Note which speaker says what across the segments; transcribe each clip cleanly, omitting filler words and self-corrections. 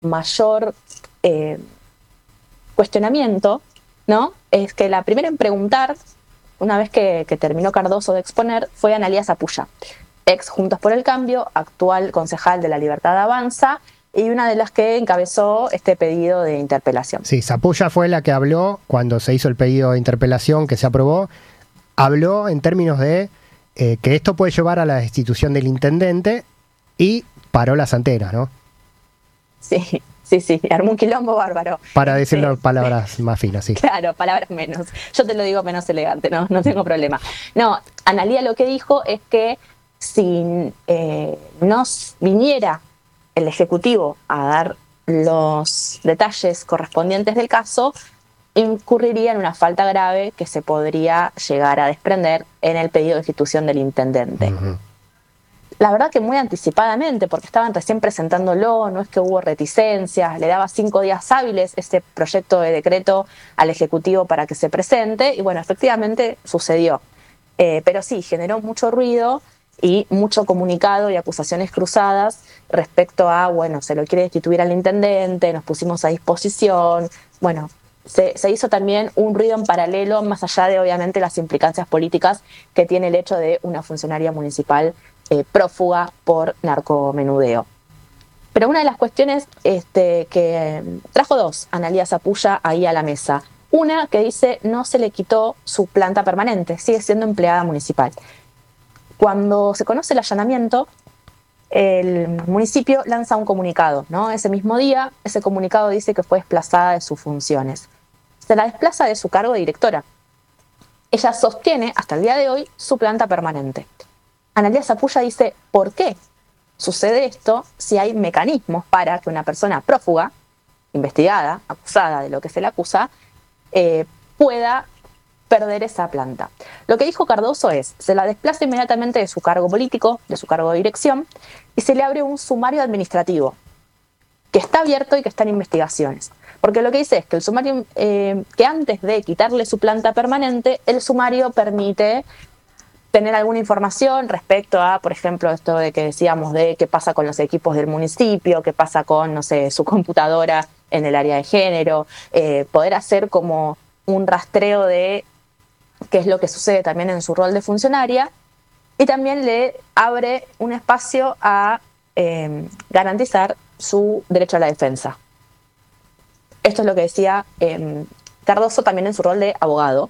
Speaker 1: mayor cuestionamiento, ¿no? Es que la primera en preguntar, una vez que terminó Cardoso de exponer, fue Analía Zapulla, ex Juntos por el Cambio, actual concejal de La Libertad Avanza, y una de las que encabezó este pedido de interpelación.
Speaker 2: Sí, Zapulla fue la que habló cuando se hizo el pedido de interpelación que se aprobó. Habló en términos de que esto puede llevar a la destitución del intendente y paró las antenas, ¿no?
Speaker 1: Sí, armó un quilombo bárbaro.
Speaker 2: Para decirlo palabras más finas, sí.
Speaker 1: Claro, palabras menos. Yo te lo digo menos elegante, no tengo problema. No, Analía lo que dijo es que si no viniera el Ejecutivo a dar los detalles correspondientes del caso, incurriría en una falta grave que se podría llegar a desprender en el pedido de destitución del intendente. Uh-huh. La verdad que muy anticipadamente, porque estaban recién presentándolo, no es que hubo reticencias, le daba 5 días hábiles ese proyecto de decreto al Ejecutivo para que se presente, y bueno, efectivamente sucedió. Pero sí, generó mucho ruido y mucho comunicado y acusaciones cruzadas respecto a, bueno, se lo quiere destituir al intendente, nos pusimos a disposición, bueno, se hizo también un ruido en paralelo, más allá de obviamente las implicancias políticas que tiene el hecho de una funcionaria municipal prófuga por narcomenudeo. Pero una de las cuestiones que trajo dos Analía Zapulla ahí a la mesa. Una que dice no se le quitó su planta permanente, sigue siendo empleada municipal. Cuando se conoce el allanamiento, el municipio lanza un comunicado, ¿no? Ese mismo día, ese comunicado dice que fue desplazada de sus funciones. Se la desplaza de su cargo de directora. Ella sostiene, hasta el día de hoy, su planta permanente. Analía Zapulla dice, ¿por qué sucede esto si hay mecanismos para que una persona prófuga, investigada, acusada de lo que se le acusa, pueda perder esa planta? Lo que dijo Cardoso es, se la desplaza inmediatamente de su cargo político, de su cargo de dirección, y se le abre un sumario administrativo que está abierto y que está en investigaciones. Porque lo que dice es que el sumario, que antes de quitarle su planta permanente, el sumario permite tener alguna información respecto a, por ejemplo, esto de que decíamos de qué pasa con los equipos del municipio, qué pasa con, no sé, su computadora en el área de género, poder hacer como un rastreo de qué es lo que sucede también en su rol de funcionaria, y también le abre un espacio a garantizar su derecho a la defensa. Esto es lo que decía Cardoso también en su rol de abogado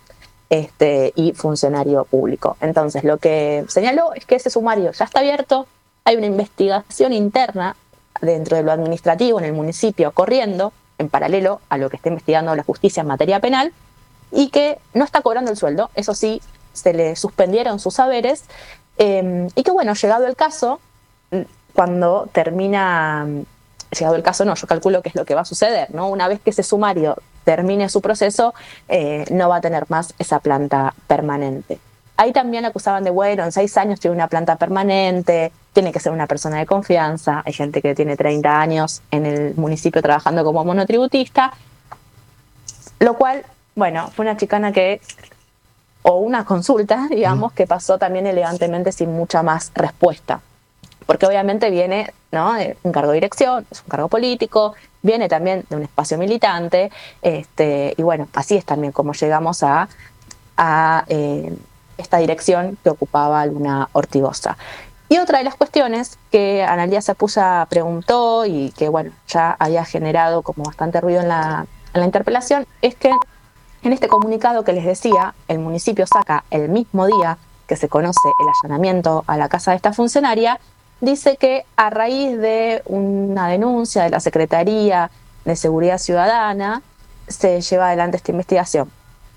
Speaker 1: y funcionario público. Entonces, lo que señaló es que ese sumario ya está abierto, hay una investigación interna dentro de lo administrativo en el municipio corriendo, en paralelo a lo que está investigando la justicia en materia penal, y que no está cobrando el sueldo, eso sí, se le suspendieron sus saberes, y que bueno, llegado el caso, cuando termina, llegado el caso no, yo calculo que es lo que va a suceder, ¿no? Una vez que ese sumario termine su proceso, no va a tener más esa planta permanente. Ahí también acusaban de, bueno, en 6 años tiene una planta permanente, tiene que ser una persona de confianza, hay gente que tiene 30 años en el municipio trabajando como monotributista, lo cual, bueno, fue una chicana o una consulta, digamos, que pasó también elegantemente sin mucha más respuesta. Porque obviamente viene, ¿no?, de un cargo de dirección, es un cargo político, viene también de un espacio militante, y bueno, así es también como llegamos a esta dirección que ocupaba Luna Ortigosa. Y otra de las cuestiones que Analía Zapulla preguntó y que, bueno, ya había generado como bastante ruido en la interpelación, es que en este comunicado que les decía, el municipio saca el mismo día que se conoce el allanamiento a la casa de esta funcionaria, dice que a raíz de una denuncia de la Secretaría de Seguridad Ciudadana se lleva adelante esta investigación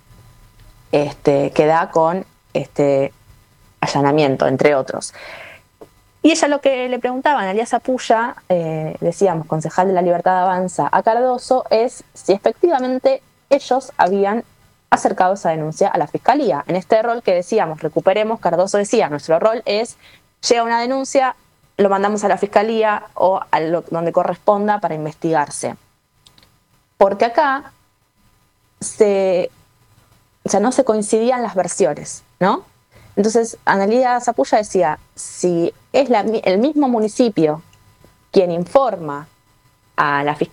Speaker 1: que da con este allanamiento, entre otros. Y ella lo que le preguntaba a Analía Zapulla, decíamos, concejal de La Libertad Avanza, a Cardoso, es si efectivamente ellos habían acercado esa denuncia a la Fiscalía. En este rol que decíamos, recuperemos, Cardoso decía, nuestro rol es, llega una denuncia, lo mandamos a la Fiscalía o a donde corresponda para investigarse. Porque acá no se coincidían las versiones, ¿no? Entonces, Analía Zapulla decía, si es el mismo municipio quien informa a la